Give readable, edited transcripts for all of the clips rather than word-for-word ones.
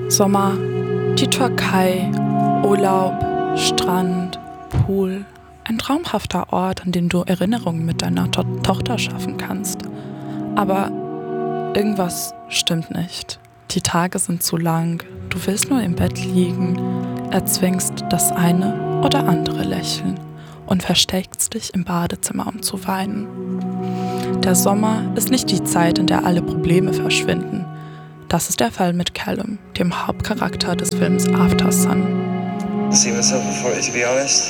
Sommer, die Türkei, Urlaub, Strand, Pool. Ein traumhafter Ort, an dem du Erinnerungen mit deiner Tochter schaffen kannst. Aber irgendwas stimmt nicht. Die Tage sind zu lang, du willst nur im Bett liegen, erzwingst das eine oder andere Lächeln und versteckst dich im Badezimmer, um zu weinen. Der Sommer ist nicht die Zeit, in der alle Probleme verschwinden. Das ist der Fall mit Callum, dem Hauptcharakter des Films After Sun. I see myself before you, to be honest.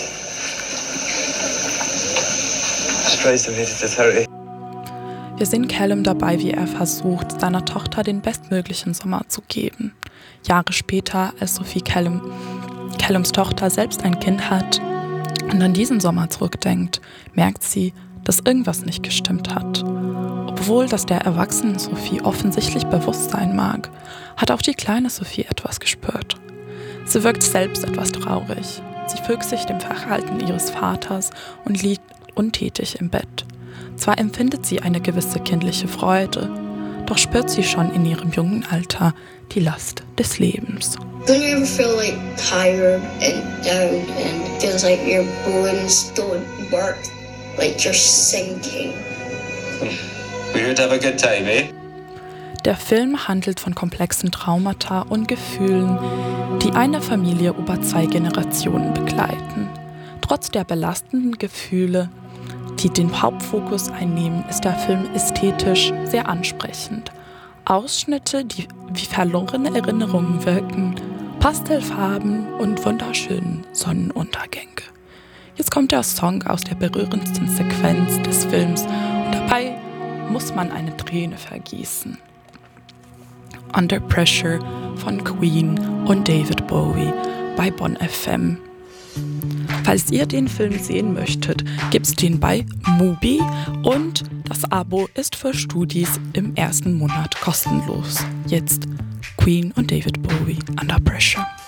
Surprised I made it to 30. Wir sehen Callum dabei, wie er versucht, seiner Tochter den bestmöglichen Sommer zu geben. Jahre später, als Sophie Callums Tochter selbst ein Kind hat und an diesen Sommer zurückdenkt, merkt sie, dass irgendwas nicht gestimmt hat. Obwohl das der erwachsenen Sophie offensichtlich bewusst sein mag, hat auch die kleine Sophie etwas gespürt. Sie wirkt selbst etwas traurig. Sie fügt sich dem Verhalten ihres Vaters und liegt untätig im Bett. Zwar empfindet sie eine gewisse kindliche Freude, doch spürt sie schon in ihrem jungen Alter die Last des Lebens. Don't you ever feel like tired and down and it feels like your bones don't work, like you're sinking? We're here to have a good time, eh? Der Film handelt von komplexen Traumata und Gefühlen, die eine Familie über 2 Generationen begleiten. Trotz der belastenden Gefühle, die den Hauptfokus einnehmen, ist der Film ästhetisch sehr ansprechend. Ausschnitte, die wie verlorene Erinnerungen wirken, Pastellfarben und wunderschönen Sonnenuntergänge. Jetzt kommt der Song aus der berührendsten Sequenz des Films und dabei muss man eine Träne vergießen. Under Pressure von Queen und David Bowie bei Bonn FM. Falls ihr den Film sehen möchtet, gibt's den bei Mubi und das Abo ist für Studis im ersten Monat kostenlos. Jetzt Queen und David Bowie, Under Pressure.